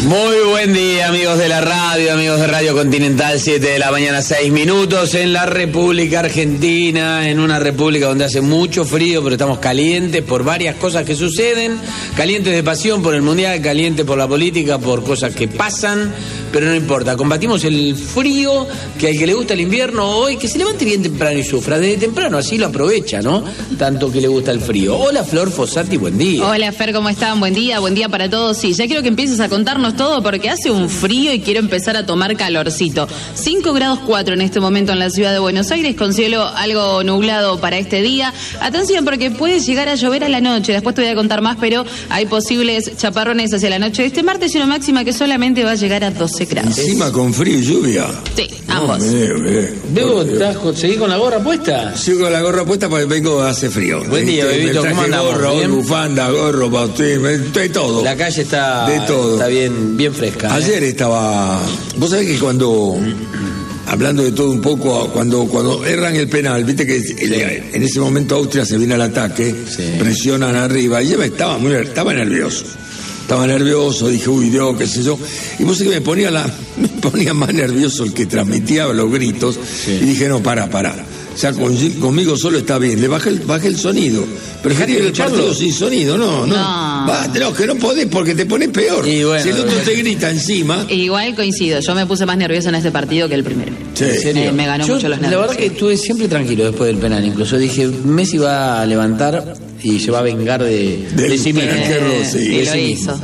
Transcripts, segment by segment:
Muy buen día, amigos de la radio, amigos de Radio Continental, 7 de la mañana, 6 minutos en la República Argentina, en una república donde hace mucho frío, pero estamos calientes por varias cosas que suceden, calientes de pasión por el Mundial, calientes por la política, por cosas que pasan, pero no importa, combatimos el frío, que al que le gusta el invierno hoy, que se levante bien temprano y sufra, desde temprano, así lo aprovecha, ¿no? Tanto que le gusta el frío. Hola, Flor Fossati, buen día. Hola, Fer, ¿cómo están? Buen día para todos. Sí, ya quiero que empieces a contarnos todo porque hace un frío y quiero empezar a tomar calorcito. 5 grados 4 en este momento en la ciudad de Buenos Aires, con cielo algo nublado para este día. Atención, porque puede llegar a llover a la noche, después te voy a contar más, pero hay posibles chaparrones hacia la noche de este martes y una máxima que solamente va a llegar a 12 grados. Encima con frío y lluvia. Sí, ambos. Bebo, ¿seguís con la gorra puesta? Sigo con la gorra puesta porque vengo, hace frío. Buen día, Bebito, ¿cómo andamos? Gorro, bufanda, gorro, bautismo, de todo. La calle está, de todo. Está bien fresca. Ayer estaba... Vos sabés que cuando... Hablando de todo un poco, cuando erran el penal, viste que en ese momento Austria se viene al ataque, presionan arriba, y yo estaba nervioso. Estaba nervioso, dije, uy, Dios, qué sé yo. Y vos sabés que me ponía más nervioso el que transmitía los gritos, y dije, no, para. O sea, conmigo solo está bien. Le bajé el sonido. Pero dejaría el partido sin sonido, no. Que no podés porque te pones peor. Y bueno, si el otro te grita encima. Igual coincido, yo me puse más nervioso en este partido que el primero. Sí. ¿En serio? Me ganó mucho los nervios. La verdad que estuve siempre tranquilo después del penal. Incluso dije, Messi va a levantar y se va a vengar de sí mismo. Y lo hizo.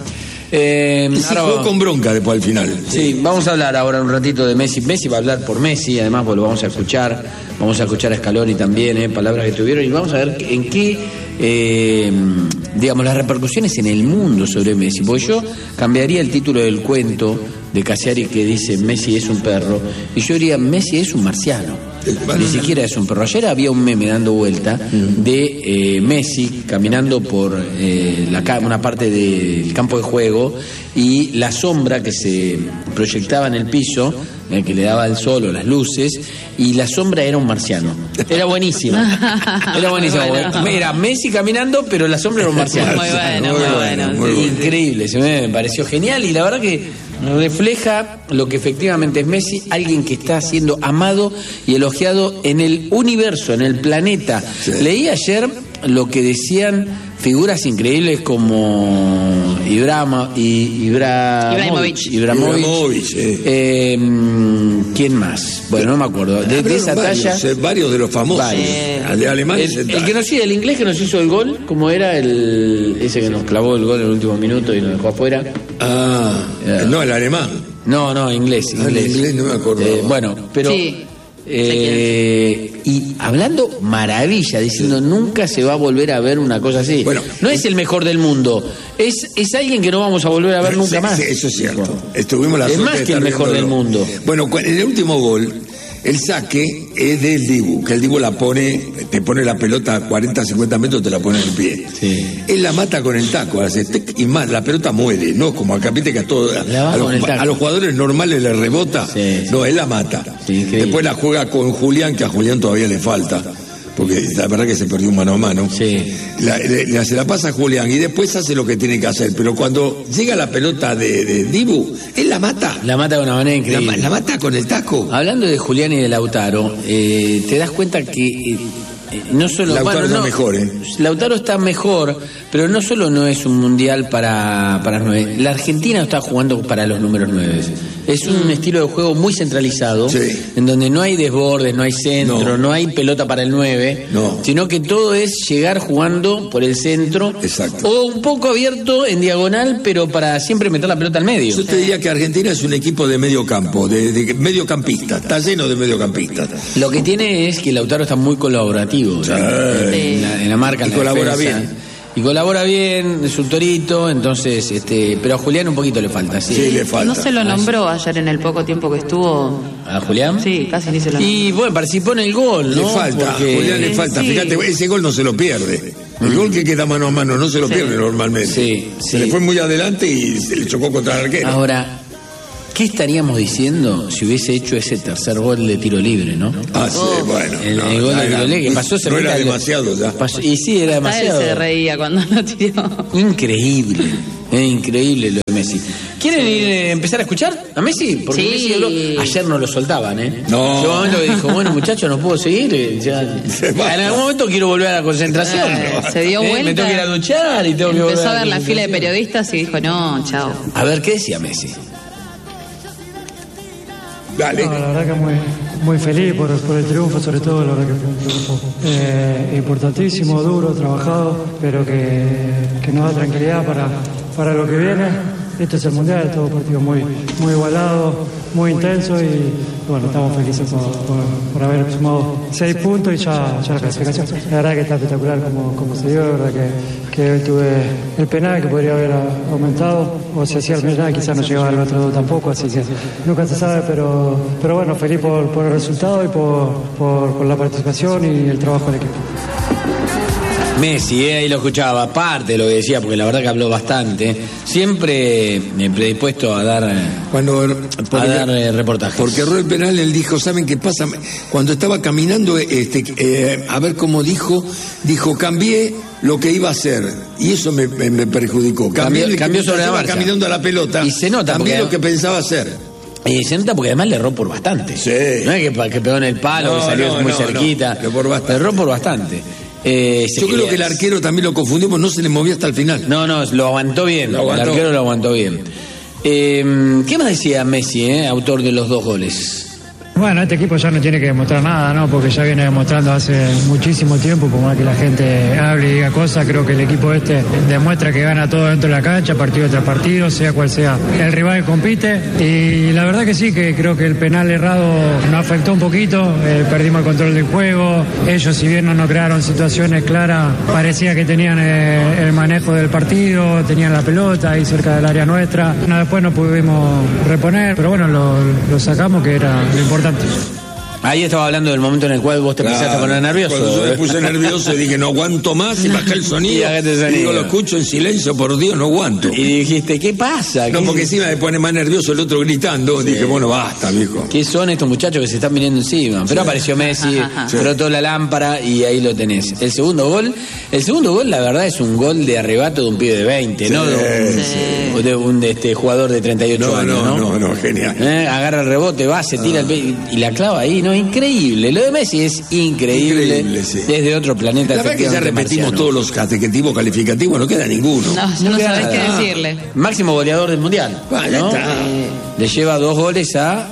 Jugó con bronca después al final. Sí, vamos a hablar ahora un ratito de Messi. Messi va a hablar por Messi, además pues lo vamos a escuchar. Vamos a escuchar a Scaloni también, palabras que tuvieron, y vamos a ver en qué, digamos, las repercusiones en el mundo sobre Messi. Porque yo cambiaría el título del cuento de Cassiari que dice Messi es un perro, y yo diría Messi es un marciano. Ni siquiera es un perro. Ayer había un meme dando vuelta de Messi caminando por una parte del campo de juego y la sombra que se proyectaba en el piso, que le daba el sol o las luces, y la sombra era un marciano. Era buenísima. Era Messi caminando, pero la sombra era un marciano. Muy bueno. Increíble, me pareció genial, y la verdad que refleja lo que efectivamente es Messi, alguien que está siendo amado y elogiado en el universo, en el planeta. Sí. Leí ayer lo que decían figuras increíbles como Ibrahimovic. ¿Quién más? Bueno, no me acuerdo. De esa talla. Varios de los famosos. Alemanes. El que nos hizo, el inglés que nos hizo el gol, como era ese que nos clavó el gol en el último minuto y nos dejó afuera. No, el alemán. No, inglés. El inglés no me acuerdo. Bueno, pero... Sí. Y hablando maravilla, diciendo nunca se va a volver a ver una cosa así. Bueno, no es el mejor del mundo, es alguien que no vamos a volver a ver nunca más. Sí, eso es cierto. Estuvimos la es más que el mejor del mundo. Bueno, en el último gol, el saque es del Dibu, que el Dibu te pone la pelota a 40, 50 metros, te la pone en el pie. Sí. Él la mata con el taco, hace y más, la pelota muere, ¿no? Como acá, viste que a los jugadores normales le rebota. Sí. No, él la mata. Sí, después la juega con Julián, que a Julián todavía le falta, porque la verdad que se perdió un mano a mano. Sí. Se la pasa a Julián y después hace lo que tiene que hacer. Pero cuando llega la pelota de Dibu, él la mata. La mata de una manera increíble. La mata con el taco. Hablando de Julián y de Lautaro, te das cuenta que no solo... Lautaro está mejor, Lautaro está mejor, pero no solo no es un mundial para 9. La Argentina no está jugando para los números 9. Es un estilo de juego muy centralizado, en donde no hay desbordes, no hay centro, no hay pelota para el 9, sino que todo es llegar jugando por el centro. Exacto. O un poco abierto en diagonal, pero para siempre meter la pelota al medio. Yo te diría que Argentina es un equipo de medio campo, de mediocampistas, está lleno de mediocampistas. Lo que tiene es que Lautaro está muy colaborativo. En la marca, en la colabora defensa. Bien. Y colabora bien, es un torito, entonces, pero a Julián un poquito le falta, sí le falta. No se lo nombró ayer en el poco tiempo que estuvo. ¿A Julián? Sí, casi ni se lo nombró. Y bueno, participó en el gol, ¿no? Le falta, porque... a Julián le falta, fíjate, ese gol no se lo pierde. El gol que queda mano a mano no se lo pierde normalmente. Se le fue muy adelante y se le chocó contra el arquero. Ahora, ¿qué estaríamos diciendo si hubiese hecho ese tercer gol de tiro libre, no? Bueno. El gol de tiro libre que pasó no era demasiado ya. Y sí, era demasiado. Él se reía cuando lo tiró. Increíble. Es increíble lo de Messi. ¿Quieren empezar a escuchar a Messi? Porque Messi habló, ayer no lo soltaban, No. Llegó un momento que dijo, bueno, muchachos, no puedo seguir. En algún momento quiero volver a la concentración. Se dio vuelta. Me tengo que ir a duchar y tengo que volver. Empezó a ver la fila de periodistas y dijo, no, chao. A ver, ¿qué decía Messi? Dale. No, la verdad que muy feliz por el triunfo, sobre todo, la verdad que fue un triunfo importantísimo, duro, trabajado, pero que nos da tranquilidad para lo que viene. Este es el Mundial, todo partido muy igualado, muy intenso y bueno, estamos felices por haber sumado 6 puntos y ya la clasificación. La verdad que está espectacular como se dio, la verdad que hoy tuve el penal que podría haber aumentado, o si hacía el penal quizás no llegaba al otro 2 tampoco, así que nunca se sabe, pero bueno, feliz por el resultado y por la participación y el trabajo del equipo. Messi, ahí lo escuchaba, aparte de lo que decía, porque la verdad que habló bastante, siempre predispuesto a dar reportajes. Porque erró el penal, él dijo, ¿saben qué pasa? Cuando estaba caminando, a ver cómo dijo, cambié lo que iba a hacer, y eso me perjudicó. Cambió sobre la marcha. Caminando a la pelota, y se nota cambié lo que pensaba hacer. Y se nota porque además le erró por bastante. Sí. No es que pegó en el palo, que salió muy cerquita. Le erró por bastante. Yo creo que el arquero también lo confundimos, no se le movía hasta el final. No, lo aguantó bien. El arquero lo aguantó bien. ¿Qué más decía Messi, autor de los 2 goles? Bueno, este equipo ya no tiene que demostrar nada, ¿no? Porque ya viene demostrando hace muchísimo tiempo, por más que la gente hable y diga cosas, creo que el equipo demuestra que gana todo dentro de la cancha, partido tras partido, sea cual sea el rival que compite. Y la verdad que sí, que creo que el penal errado nos afectó un poquito, perdimos el control del juego. Ellos, si bien no nos crearon situaciones claras, parecía que tenían el manejo del partido, tenían la pelota ahí cerca del área nuestra. Después no pudimos reponer, pero bueno, lo sacamos, que era lo importante. Ahí estaba hablando del momento en el cual vos te empezaste a poner nervioso. Cuando yo me puse nervioso dije, no aguanto más, y bajé el sonido. Y digo, lo escucho en silencio, por Dios, no aguanto. Y dijiste, ¿qué pasa? No, porque encima me pone más nervioso el otro gritando. Sí. Dije, bueno, basta, viejo. ¿Qué son estos muchachos que se están viniendo encima? Pero apareció Messi, frotó la lámpara y ahí lo tenés. El segundo gol, la verdad, es un gol de arrebato de un pibe de 20, ¿no? De un jugador de 38 años, No, genial. Agarra el rebote, va, se tira y la clava ahí, ¿no? Increíble. Lo de Messi es increíble. Sí. Es de otro planeta. La verdad que ya repetimos marciano. todos los adjetivos calificativos, no queda ninguno. No sabés qué decirle. Máximo goleador del Mundial. ¿No? Le lleva 2 goles a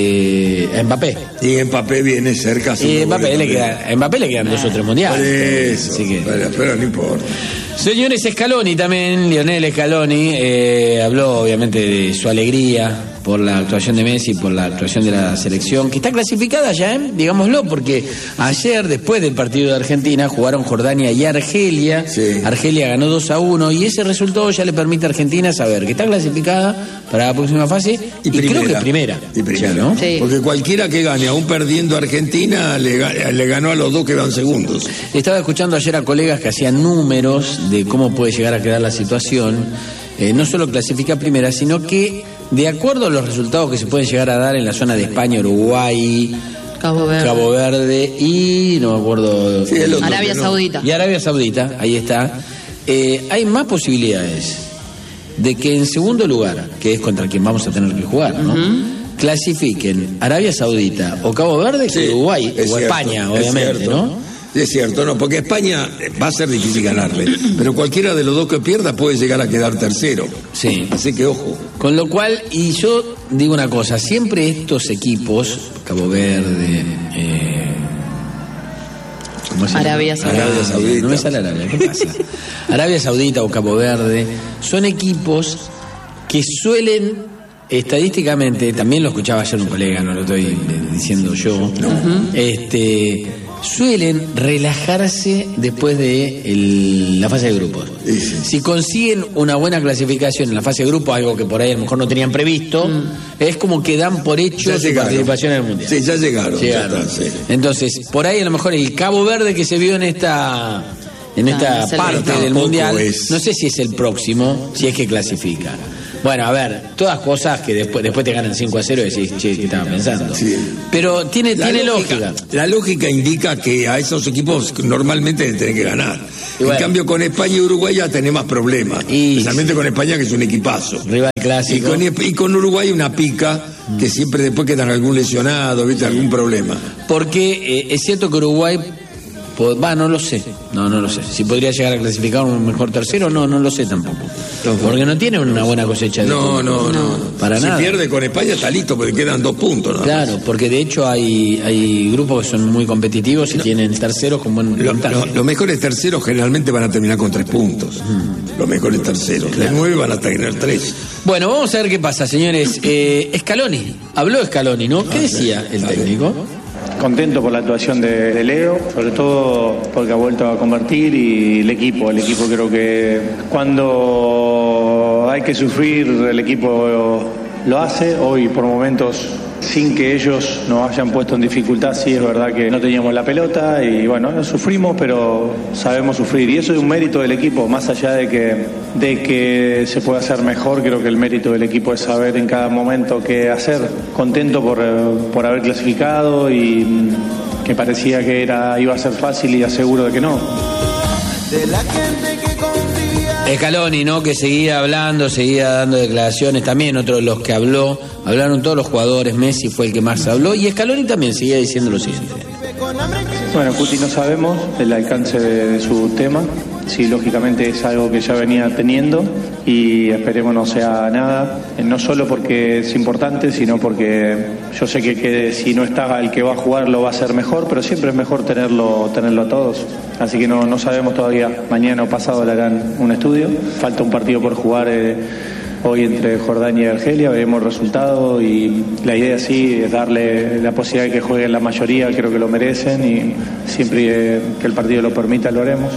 Mbappé. Y Mbappé viene cerca. Y a Mbappé le quedan 2 o 3 mundiales. Eso, así que... pero no importa. Señores, Scaloni también, Lionel Scaloni, habló obviamente de su alegría por la actuación de Messi, por la actuación de la selección, que está clasificada ya, digámoslo, porque ayer, después del partido de Argentina, jugaron Jordania y Argelia. Sí. Argelia ganó 2-1 y ese resultado ya le permite a Argentina saber que está clasificada para la próxima fase y creo que primera. ¿No? Sí. Porque cualquiera que gane, aún perdiendo Argentina, le ganó a los 2 que van segundos. Estaba escuchando ayer a colegas que hacían números de cómo puede llegar a quedar la situación. No solo clasifica primera, sino que de acuerdo a los resultados que se pueden llegar a dar en la zona de España, Uruguay, Cabo Verde y no me acuerdo, Arabia Saudita. Y Arabia Saudita, ahí está. Hay más posibilidades de que en segundo lugar, que es contra quien vamos a tener que jugar, ¿no? Clasifiquen Arabia Saudita o Cabo Verde que Uruguay o España, obviamente, ¿no? Es cierto, no, porque España va a ser difícil ganarle, pero cualquiera de los 2 que pierda puede llegar a quedar tercero. Sí. Así que ojo. Con lo cual, y yo digo una cosa, siempre estos equipos, Cabo Verde, Arabia Saudita. No me sale Arabia, ¿qué pasa? Arabia Saudita o Cabo Verde son equipos que suelen estadísticamente, también lo escuchaba ayer un colega, no lo estoy diciendo yo, suelen relajarse después de la fase de grupos. Sí. Si consiguen una buena clasificación en la fase de grupos, algo que por ahí a lo mejor no tenían previsto, es como que dan por hecho su participación en el Mundial. Sí, ya llegaron. Sí. Entonces, por ahí a lo mejor el Cabo Verde que se vio en esta parte del Mundial, no sé si es el próximo, si es que clasifica. Bueno, a ver, todas cosas que después te ganan 5-0 y decís, che, ¿qué estaba pensando? Sí. Pero tiene lógica. La lógica indica que a esos equipos normalmente tienen que ganar. Bueno. En cambio, con España y Uruguay ya tenés más problemas. Especialmente con España, que es un equipazo. Rival clásico. Y con Uruguay una pica que siempre después quedan algún lesionado, ¿viste? Algún problema. Porque es cierto que Uruguay... no lo sé. No lo sé. Si podría llegar a clasificar un mejor tercero, no lo sé tampoco. Porque no tiene una buena cosecha de No. Para nada. Si pierde con España está listo porque quedan 2 puntos, ¿no? Claro, porque de hecho hay grupos que son muy competitivos y tienen terceros con buen puntaje. Los mejores terceros generalmente van a terminar con 3 puntos. Los mejores terceros. Claro. De 9 van a tener 3. Bueno, vamos a ver qué pasa, señores. Scaloni. Habló Scaloni, ¿no? ¿Qué decía el técnico? Contento por la actuación de Leo, sobre todo porque ha vuelto a convertir, y el equipo creo que cuando hay que sufrir el equipo lo hace. Hoy por momentos, sin que ellos nos hayan puesto en dificultad, sí es verdad que no teníamos la pelota y bueno, sufrimos, pero sabemos sufrir, y eso es un mérito del equipo, más allá de que se pueda hacer mejor. Creo que el mérito del equipo es saber en cada momento qué hacer. Contento por haber clasificado, y que parecía que iba a ser fácil, y aseguro de que no. Scaloni, ¿no? Que seguía hablando, seguía dando declaraciones. También otro de los que hablaron todos los jugadores. Messi fue el que más habló, y Scaloni también seguía diciendo lo siguiente. Bueno, Cuti, no sabemos el alcance de su tema. Sí, lógicamente es algo que ya venía teniendo, y esperemos no sea nada, no solo porque es importante, sino porque yo sé que si no está el que va a jugar lo va a hacer mejor, pero siempre es mejor tenerlo a todos. Así que no sabemos todavía. Mañana o pasado le harán un estudio. Falta un partido por jugar hoy entre Jordania y Argelia. Veremos el resultado, y la idea sí es darle la posibilidad de que jueguen la mayoría. Creo que lo merecen, y siempre que el partido lo permita lo haremos.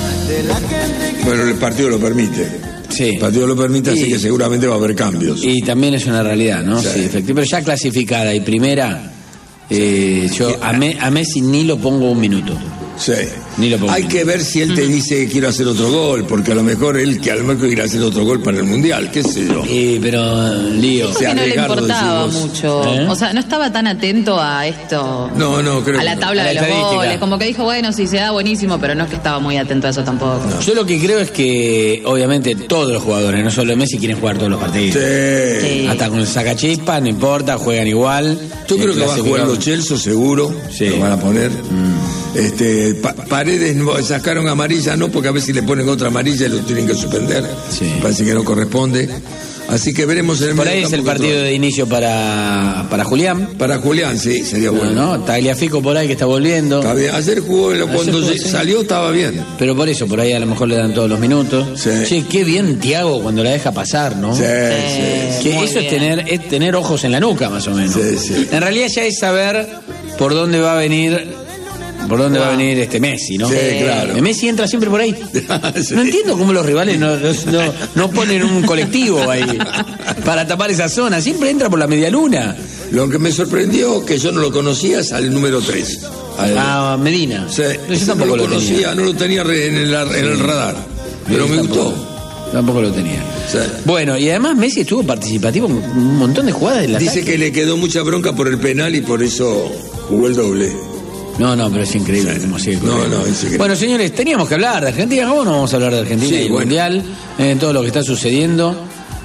Bueno, el partido lo permite. Sí. El partido lo permite, así que seguramente va a haber cambios. Y también es una realidad, ¿no? Sí, efectivamente. Pero ya clasificada y primera, yo a Messi ni lo pongo un minuto. Sí. Hay que ver si él te dice que quiero hacer otro gol, porque a lo mejor él quiere hacer otro gol para el Mundial, qué sé yo. Pero lío. Dijo que no le importaba mucho. O sea, no estaba tan atento a esto. No, creo a la tabla de los goles. Como que dijo, bueno, si se da, buenísimo, pero no es que estaba muy atento a eso tampoco. No. Yo lo que creo es que, obviamente, todos los jugadores, no solo Messi, quieren jugar todos los partidos. Sí. Hasta con el sacachispa, no importa, juegan igual. Yo creo que va a jugar los Chelsea, seguro. Sí. Lo van a poner. Paredes sacaron amarilla, no, porque a veces le ponen otra amarilla y lo tienen que suspender. Sí. Parece que no corresponde. Así que veremos en el por ahí es el partido de inicio para Julián. Para Julián, sí, sería bueno. ¿No? Tagliafico por ahí que está volviendo. Está bien. Ayer jugó, cuando salió estaba bien. Pero por eso, por ahí a lo mejor le dan todos los minutos. Sí. Che, qué bien Thiago cuando la deja pasar, ¿no? Sí. Que eso es tener ojos en la nuca, más o menos. Sí. En realidad ya es saber por dónde va a venir. ¿Por dónde va a venir Messi, no? Sí, claro. Messi entra siempre por ahí. Sí. No entiendo cómo los rivales no ponen un colectivo ahí para tapar esa zona. Siempre entra por la media luna. Lo que me sorprendió, que yo no lo conocía, es al número 3. A Medina. Sí, yo tampoco lo conocía, no lo tenía en el radar. Pero me gustó. Tampoco lo tenía. Sí. Bueno, y además Messi estuvo participativo en un montón de jugadas del ataque. Dice que le quedó mucha bronca por el penal y por eso jugó el doble. No, pero es increíble cómo sigue. No, es increíble. Bueno, señores, teníamos que hablar de Argentina. ¿Cómo no vamos a hablar de Argentina y el Mundial? Todo lo que está sucediendo.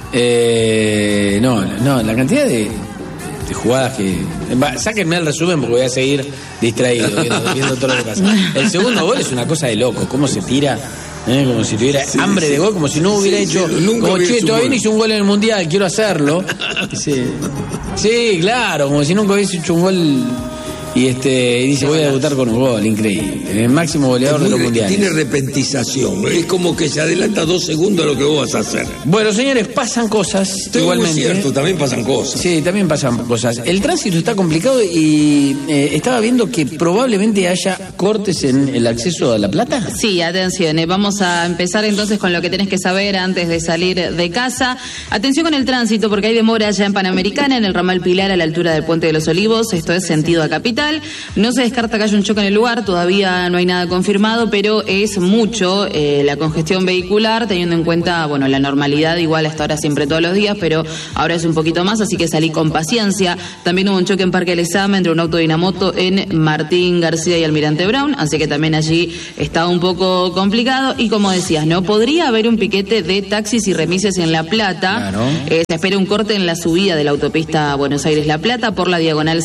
La cantidad de jugadas que... Sáquenme el resumen porque voy a seguir distraído viendo todo lo que pasa. El segundo gol es una cosa de loco. Cómo se tira... como si tuviera hambre de gol, como si no hubiera hecho... Como, todavía no hice un gol en el Mundial, quiero hacerlo. Sí, claro, como si nunca hubiese hecho un gol... Y dice, voy a debutar con un gol, increíble. El máximo goleador de los mundiales. Tiene repentización, es como que se adelanta 2 segundos a lo que vos vas a hacer. Bueno, señores, pasan cosas. Igualmente. Es cierto, también pasan cosas. Sí, también pasan cosas. El tránsito está complicado y estaba viendo que probablemente haya cortes en el acceso a La Plata. Sí, atención, vamos a empezar entonces con lo que tenés que saber antes de salir de casa. Atención con el tránsito porque hay demora ya en Panamericana, en el ramal Pilar a la altura del Puente de los Olivos, esto es sentido a Capital. Monumental. No se descarta que haya un choque en el lugar, todavía no hay nada confirmado, pero es mucho la congestión vehicular, teniendo en cuenta, bueno, la normalidad igual hasta ahora siempre todos los días, pero ahora es un poquito más, así que salí con paciencia. También hubo un choque en Parque del Examen entre un auto y una moto en Martín García y Almirante Brown, así que también allí está un poco complicado. Y como decías, ¿no? Podría haber un piquete de taxis y remises en La Plata. Claro. Se espera un corte en la subida de la autopista Buenos Aires-La Plata por la diagonal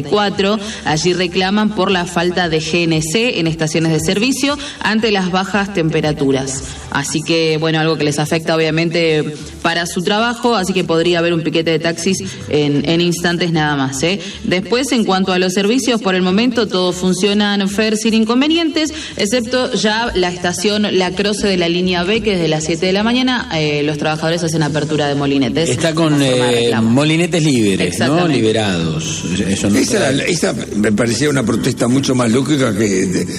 74. Allí reclaman por la falta de GNC en estaciones de servicio ante las bajas temperaturas. Así que, bueno, algo que les afecta obviamente para su trabajo, así que podría haber un piquete de taxis en instantes nada más, ¿eh? Después, en cuanto a los servicios, por el momento todos funcionan sin inconvenientes, excepto ya la estación La Croce de la línea B, que desde las 7 de la mañana los trabajadores hacen apertura de molinetes. Está con molinetes libres, ¿no? Liberados. Eso no esa me parecía una protesta mucho más lógica que,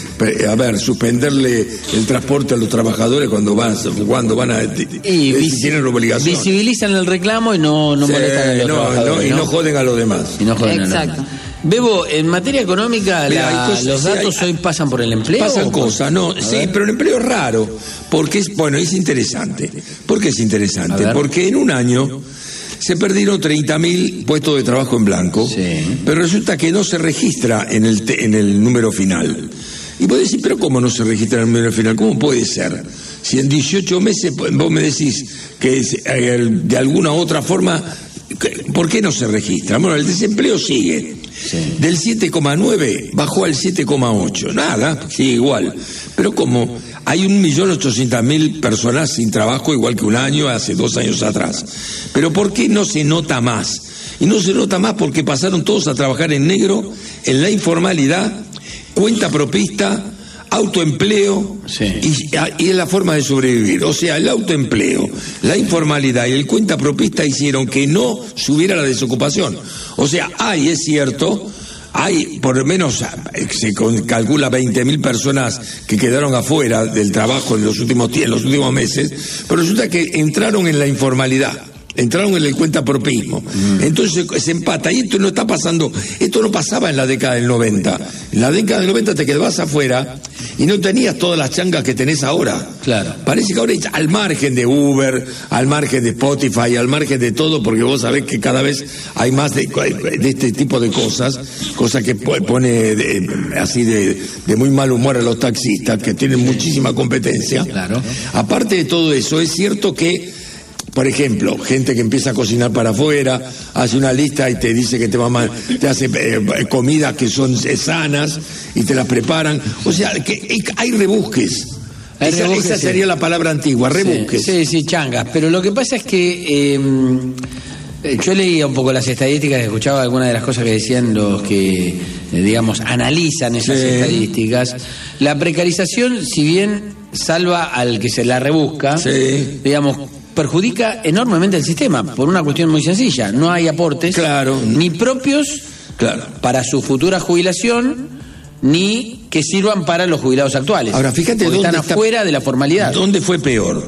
suspenderle el transporte a los trabajadores cuando van a tienen obligación. Visibilizan el reclamo y no molestan a los trabajadores. No joden a los demás. Exacto. Bebo, en materia económica, los datos hoy pasan por el empleo. Pasan cosas, pero el empleo es raro, porque es interesante. ¿Por qué es interesante? Porque en un año se perdieron 30.000 puestos de trabajo en blanco, pero resulta que no se registra en el número final. Y vos decís, pero ¿cómo no se registra en el número final? ¿Cómo puede ser? Si en 18 meses vos me decís que de alguna u otra forma, ¿por qué no se registra? Bueno, el desempleo sigue. Del 7,9 bajó al 7,8. Nada, sigue igual. Pero como hay 1.800.000 personas sin trabajo, igual que un año, hace 2 años atrás. Pero ¿por qué no se nota más? Y no se nota más porque pasaron todos a trabajar en negro, en la informalidad, cuenta propista, autoempleo, y es la forma de sobrevivir. O sea, el autoempleo, la informalidad y el cuenta propista hicieron que no subiera la desocupación. O sea, es cierto, hay por lo menos, se calcula 20.000 personas que quedaron afuera del trabajo en los últimos meses, pero resulta que entraron en la informalidad. Entraron en el cuentapropismo. Entonces se empata. Y esto no está pasando. Esto no pasaba en la década del 90. En la década del 90 te quedabas afuera y no tenías todas las changas que tenés ahora. Claro. Parece que ahora, al margen de Uber, al margen de Spotify, al margen de todo, porque vos sabés que cada vez hay más de este tipo de cosas que pone así de muy mal humor a los taxistas, que tienen muchísima competencia. Claro. Aparte de todo eso, es cierto que, por ejemplo, gente que empieza a cocinar para afuera, hace una lista y te dice que te hace comidas que son sanas y te las preparan. O sea, que hay rebusques. Esa sería la palabra antigua, rebusques. Sí, changas. Pero lo que pasa es que yo leía un poco las estadísticas, escuchaba algunas de las cosas que decían los que, digamos, analizan esas estadísticas. La precarización, si bien salva al que se la rebusca, digamos, perjudica enormemente el sistema por una cuestión muy sencilla. No hay aportes, ni propios para su futura jubilación, ni que sirvan para los jubilados actuales. Ahora, fíjate dónde están afuera de la formalidad. ¿Dónde fue peor?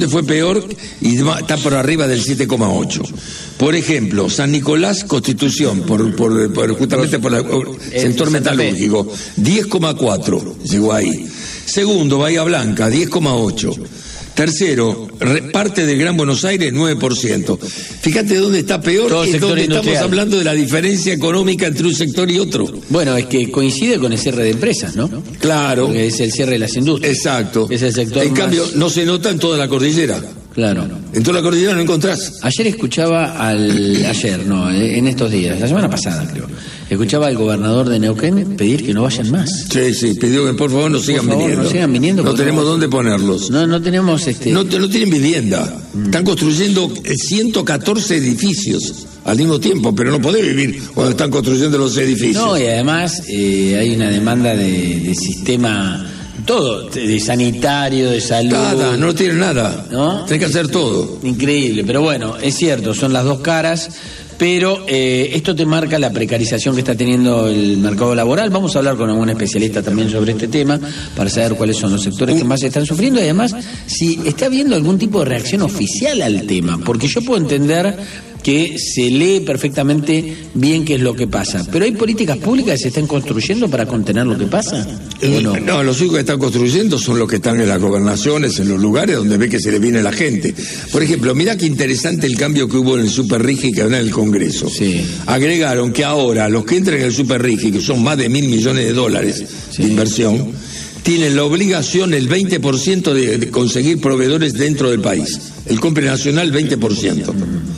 Y está por arriba del 7,8. Por ejemplo, San Nicolás, Constitución, justamente por el sector metalúrgico, 10,4 llegó ahí. Segundo, Bahía Blanca, 10,8. Tercero, parte del Gran Buenos Aires, 9%. Fíjate dónde está peor, es donde estamos hablando de la diferencia económica entre un sector y otro. Bueno, es que coincide con el cierre de empresas, ¿no? Claro. Porque es el cierre de las industrias. Exacto. Es el sector en cambio, no se nota en toda la cordillera. Claro. En toda la cordillera no encontrás. Ayer escuchaba en estos días, la semana pasada creo, escuchaba al gobernador de Neuquén pedir que no vayan más. Sí, pidió que por favor no sigan viniendo. No tenemos dónde ponerlos. No tenemos No tienen vivienda. Están construyendo 114 edificios al mismo tiempo, pero no podés vivir cuando están construyendo los edificios. No, y además hay una demanda de sistema, todo, de sanitario, de salud. Nada, no tienen nada. ¿No? Tenés que hacer todo. Increíble, pero bueno, es cierto, son las dos caras. Pero esto te marca la precarización que está teniendo el mercado laboral. Vamos a hablar con algún especialista también sobre este tema para saber cuáles son los sectores que más están sufriendo y además si está habiendo algún tipo de reacción oficial al tema. Porque yo puedo entender que se lee perfectamente bien qué es lo que pasa. Pero hay políticas públicas que se están construyendo para contener lo que pasa. ¿O no? No, los únicos que están construyendo son los que están en las gobernaciones, en los lugares donde ve que se le viene la gente. Por ejemplo, mirá qué interesante el cambio que hubo en el Superrigi que habla en el Congreso. Sí. Agregaron que ahora los que entran en el Superrigi, que son más de $1.000 millones de inversión, tienen la obligación el 20% de conseguir proveedores dentro del país. El compre nacional 20%.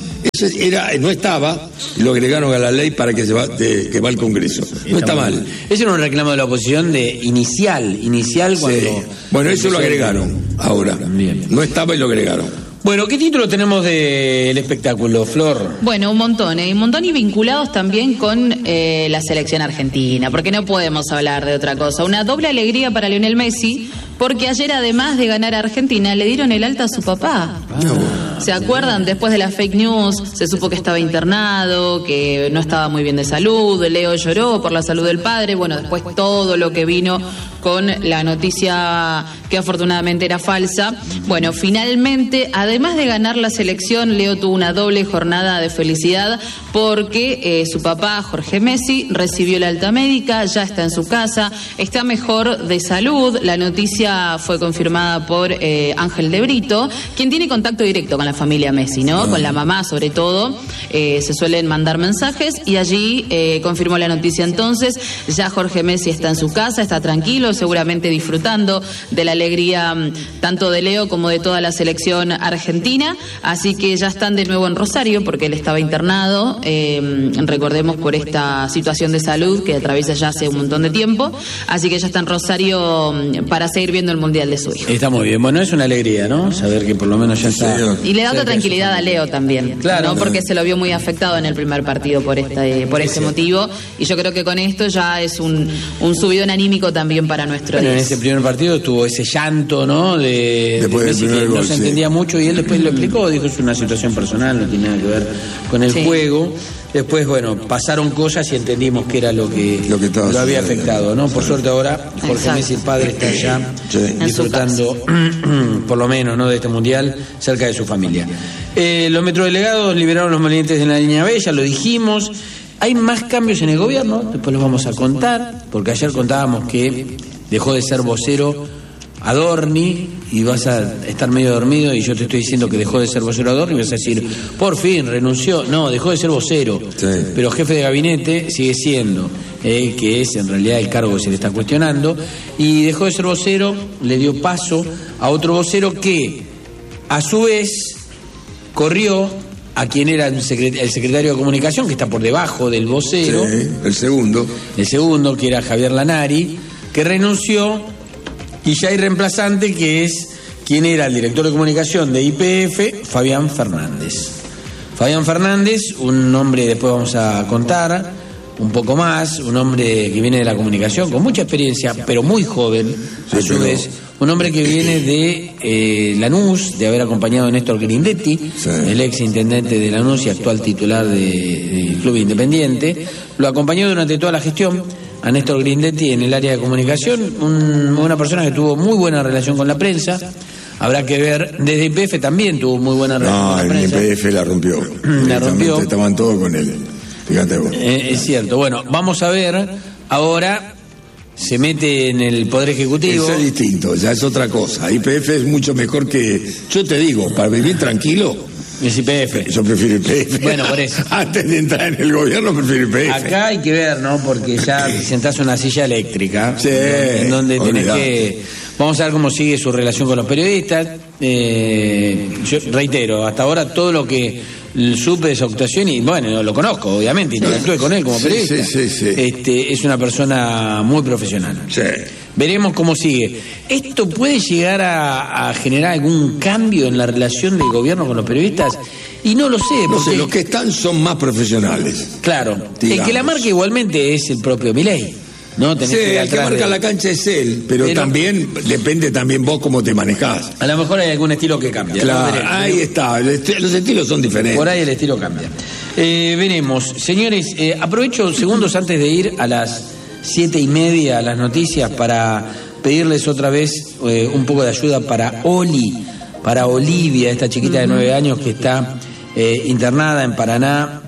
No estaba, y lo agregaron a la ley para que va al Congreso. No está mal. Ese era un reclamo de la oposición inicial cuando... Sí. Bueno, eso lo agregaron ahora. Bien. No estaba y lo agregaron. Bueno, ¿qué título tenemos del espectáculo, Flor? Bueno, un montón y vinculados también con la selección argentina, porque no podemos hablar de otra cosa. Una doble alegría para Lionel Messi, porque ayer, además de ganar a Argentina, le dieron el alta a su papá. ¿Se acuerdan? Después de las fake news, se supo que estaba internado, que no estaba muy bien de salud, Leo lloró por la salud del padre, bueno, después todo lo que vino con la noticia que afortunadamente era falsa. Bueno, finalmente, además de ganar la selección, Leo tuvo una doble jornada de felicidad porque su papá, Jorge Messi, recibió la alta médica, ya está en su casa, está mejor de salud. La noticia fue confirmada por Ángel de Brito, quien tiene contacto directo con la familia Messi, ¿no? Con la mamá, sobre todo. Se suelen mandar mensajes y allí confirmó la noticia. Entonces, ya Jorge Messi está en su casa, está tranquilo, seguramente disfrutando de la alegría tanto de Leo como de toda la selección argentina. Así que ya están de nuevo en Rosario porque él estaba internado, recordemos, por esta situación de salud que atraviesa ya hace un montón de tiempo. Así que ya está en Rosario para seguir viendo el Mundial de su hijo. Está muy bien. Bueno, es una alegría, ¿no? Saber que por lo menos ya está. Y le da otra tranquilidad a Leo también, claro, ¿no? Porque se lo vio muy afectado en el primer partido por este motivo. Y yo creo que con esto ya es un subidón anímico también para nuestro en ese primer partido tuvo ese llanto, ¿no? Después Messi, del primer que gol, no se entendía mucho y él después lo explicó, dijo es una situación personal, no tiene nada que ver con el juego. Después, bueno, pasaron cosas y entendimos que era lo que lo había afectado, ¿no? Por suerte ahora Jorge Messi, el padre, está ya disfrutando, por lo menos, ¿no?, de este mundial, cerca de su familia. Los metrodelegados liberaron los maleantes de la línea B, ya lo dijimos. Hay más cambios en el gobierno, después los vamos a contar, porque ayer contábamos que dejó de ser vocero Adorni y vas a estar medio dormido y yo te estoy diciendo que dejó de ser vocero Adorni y vas a decir, por fin, renunció. No, dejó de ser vocero, pero jefe de gabinete sigue siendo, que es en realidad el cargo que se le está cuestionando, y dejó de ser vocero, le dio paso a otro vocero que a su vez corrió a quien era el secretario de Comunicación, que está por debajo del vocero. Sí, el segundo, que era Javier Lanari, que renunció, y ya hay reemplazante, que es quien era el director de Comunicación de YPF, Fabián Fernández. Fabián Fernández, un hombre, después vamos a contar un poco más, un hombre que viene de la comunicación, con mucha experiencia, pero muy joven, a su vez. Un hombre que viene de Lanús, de haber acompañado a Néstor Grindetti, el ex intendente de Lanús y actual titular del Club Independiente. Lo acompañó durante toda la gestión a Néstor Grindetti en el área de comunicación, una persona que tuvo muy buena relación con la prensa. Habrá que ver, desde YPF también tuvo muy buena relación con la prensa. No, YPF la rompió. La rompió. Estaban todos con él. Fíjate vos. Es cierto. Bueno, vamos a ver ahora. Se mete en el Poder Ejecutivo. Eso es distinto, ya es otra cosa. YPF es mucho mejor que... Yo te digo, para vivir tranquilo... Es YPF. Yo prefiero YPF. Bueno, por eso. Antes de entrar en el gobierno, prefiero YPF. Acá hay que ver, ¿no? Porque ya te sentás en una silla eléctrica. Sí. En donde tenés que... Vamos a ver cómo sigue su relación con los periodistas. Yo reitero, hasta ahora todo lo que supe de esa actuación, y bueno, lo conozco, obviamente, interactué con él como periodista. Sí. Es una persona muy profesional. Sí. Veremos cómo sigue. ¿Esto puede llegar a generar algún cambio en la relación del gobierno con los periodistas? Y no lo sé. No sé, los que están son más profesionales. Claro. Digamos. El que la marca igualmente es el propio Milei. ¿No? Sí, el que marca la cancha es él, pero también depende también vos cómo te manejás. A lo mejor hay algún estilo que cambia. Claro, ¿no? Ahí está, los estilos son diferentes. Por ahí el estilo cambia. Veremos. Señores, aprovecho segundos antes de ir a las 7:30 a las noticias para pedirles otra vez un poco de ayuda para Olivia, esta chiquita de 9 años que está internada en Paraná.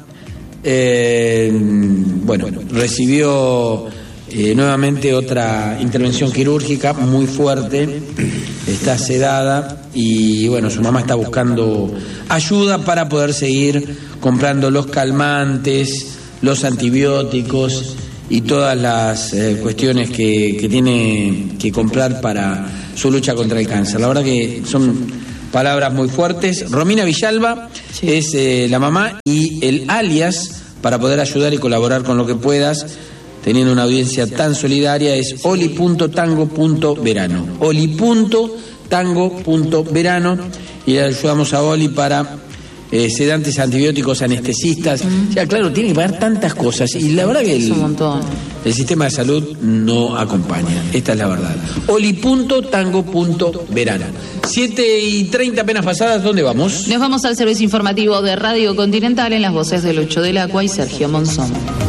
Bueno, recibió nuevamente otra intervención quirúrgica muy fuerte, está sedada y bueno, su mamá está buscando ayuda para poder seguir comprando los calmantes, los antibióticos y todas las cuestiones que tiene que comprar para su lucha contra el cáncer. La verdad que son palabras muy fuertes. Romina Villalba es la mamá y el alias para poder ayudar y colaborar con lo que puedas, teniendo una audiencia tan solidaria, es oli.tango.verano. oli.tango.verano y le ayudamos a Oli para sedantes, antibióticos, anestesistas. O sea, claro, tiene que pagar tantas cosas y la verdad que el sistema de salud no acompaña. Esta es la verdad. oli.tango.verano. 7:30 apenas pasadas, ¿dónde vamos? Nos vamos al servicio informativo de Radio Continental en las voces de Lucho del Acua y Sergio Monzón.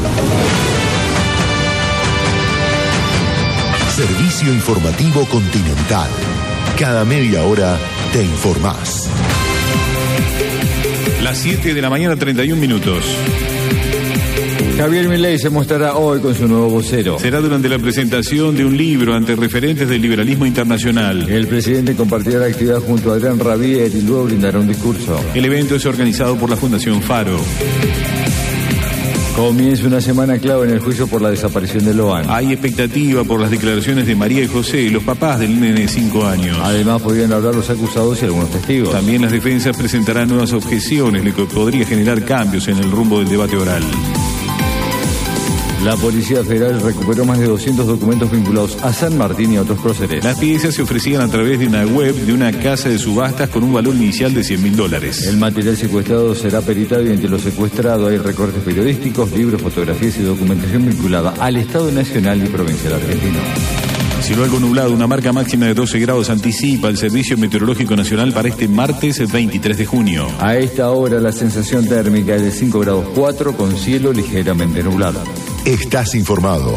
Servicio informativo Continental. Cada media hora te informás. Las 7 de la mañana, 31 minutos. Javier Milei se mostrará hoy con su nuevo vocero. Será durante la presentación de un libro ante referentes del liberalismo internacional. El presidente compartirá la actividad junto a Adrián Rabier y luego brindará un discurso. El evento es organizado por la Fundación Faro. Comienza una semana clave en el juicio por la desaparición de Loan. Hay expectativa por las declaraciones de María y José, los papás del nene de 5 años. Además podrían hablar los acusados y algunos testigos. También las defensas presentarán nuevas objeciones, lo que podría generar cambios en el rumbo del debate oral. La Policía Federal recuperó más de 200 documentos vinculados a San Martín y a otros próceres. Las piezas se ofrecían a través de una web de una casa de subastas con un valor inicial de $100.000. El material secuestrado será peritado y entre lo secuestrado hay recortes periodísticos, libros, fotografías y documentación vinculada al Estado Nacional y Provincial Argentino. Cielo algo nublado, una marca máxima de 12 grados anticipa el Servicio Meteorológico Nacional para este martes 23 de junio. A esta hora la sensación térmica es de 5 grados 4 con cielo ligeramente nublado. Estás informado.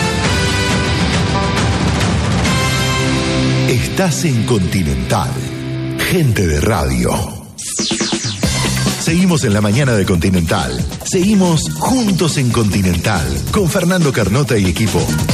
Estás en Continental. Gente de radio. Seguimos en la mañana de Continental. Seguimos juntos en Continental con Fernando Carnota y equipo.